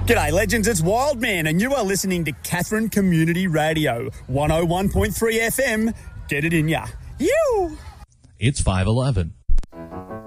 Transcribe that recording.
G'day, legends. It's Wildman, and you are listening to Katherine Community Radio, 101.3 FM. Get it in ya. You. It's 5:11.